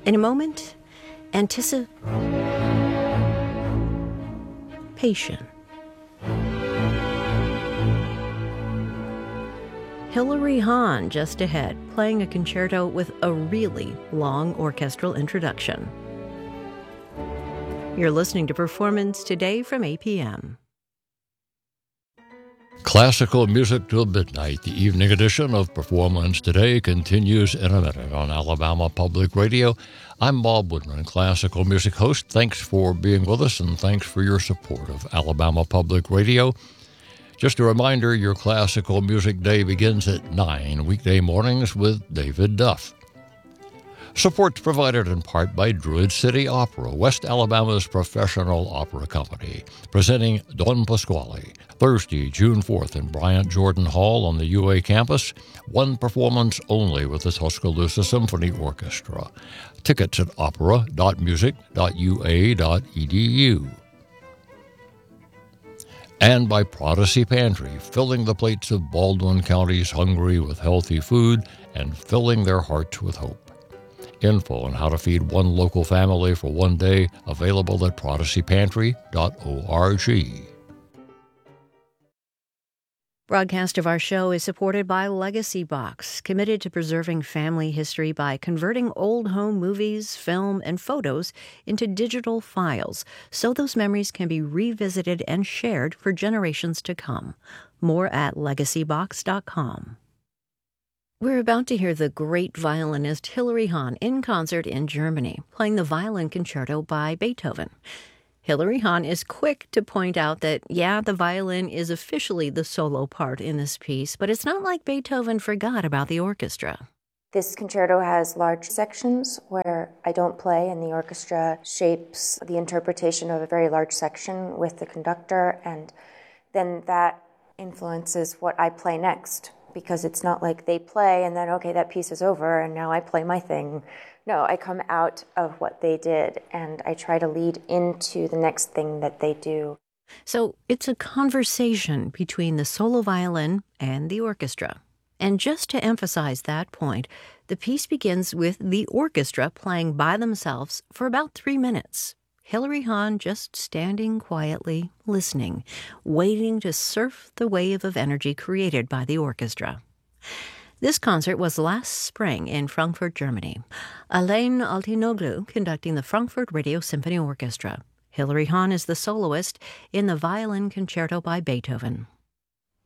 In a moment, anticipation. Hilary Hahn just ahead, playing a concerto with a really long orchestral introduction. You're listening to Performance Today from APM. Classical music till midnight. The evening edition of Performance Today continues in a minute on Alabama Public Radio. I'm Bob Woodman, classical music host. Thanks for being with us, and thanks for your support of Alabama Public Radio. Just a reminder, your classical music day begins at 9 weekday mornings with David Duff. Support's provided in part by Druid City Opera, West Alabama's professional opera company, presenting Don Pasquale, Thursday, June 4th in Bryant Jordan Hall on the UA campus. One performance only with the Tuscaloosa Symphony Orchestra. Tickets at opera.music.ua.edu. And by Prodigy Pantry, filling the plates of Baldwin County's hungry with healthy food and filling their hearts with hope. Info on how to feed one local family for one day available at prodigypantry.org. Broadcast of our show is supported by Legacy Box, committed to preserving family history by converting old home movies, film, and photos into digital files so those memories can be revisited and shared for generations to come. More at legacybox.com. We're about to hear the great violinist Hilary Hahn in concert in Germany, playing the Violin Concerto by Beethoven. Hilary Hahn is quick to point out that, the violin is officially the solo part in this piece, but it's not like Beethoven forgot about the orchestra. This concerto has large sections where I don't play, and the orchestra shapes the interpretation of a very large section with the conductor, and then that influences what I play next, because it's not like they play and then, okay, that piece is over and now I play my thing. No, I come out of what they did, and I try to lead into the next thing that they do. So it's a conversation between the solo violin and the orchestra. And just to emphasize that point, the piece begins with the orchestra playing by themselves for about 3 minutes. Hilary Hahn just standing quietly, listening, waiting to surf the wave of energy created by the orchestra. This concert was last spring in Frankfurt, Germany. Alain Altinoglu conducting the Frankfurt Radio Symphony Orchestra. Hilary Hahn is the soloist in the Violin Concerto by Beethoven.